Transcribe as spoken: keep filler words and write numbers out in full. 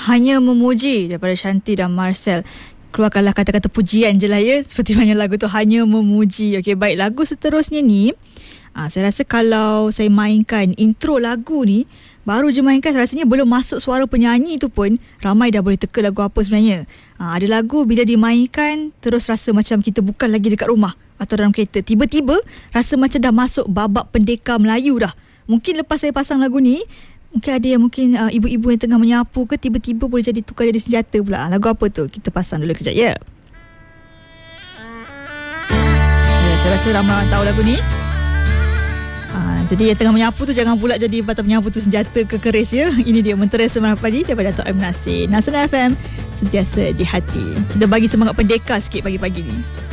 Hanya Memuji daripada Shanti dan Marcel. Keluarkanlah kata-kata pujian je lah ya, seperti mana lagu tu Hanya Memuji. Okey, baik, lagu seterusnya ni, ah, saya rasa kalau saya mainkan intro lagu ni, baru je mainkan, rasanya belum masuk suara penyanyi tu pun ramai dah boleh teka lagu apa sebenarnya. Ha, ada lagu bila dimainkan terus rasa macam kita bukan lagi dekat rumah atau dalam kereta. Tiba-tiba rasa macam dah masuk babak pendekar Melayu dah. Mungkin lepas saya pasang lagu ni, mungkin ada yang mungkin uh, ibu-ibu yang tengah menyapu ke, tiba-tiba boleh jadi tukar jadi senjata pula. Lagu apa tu? Kita pasang dulu kejap ya. Ya, saya rasa ramai orang tahu lagu ni. Ha, jadi yang tengah menyapu tu jangan pula jadi batang menyapu tu senjata ke keris ya. Ini dia Mentera Semalam Pagi daripada Dato' M. Nasir. Nasional F M, sentiasa di hati. Kita bagi semangat pendekar sikit pagi-pagi ni.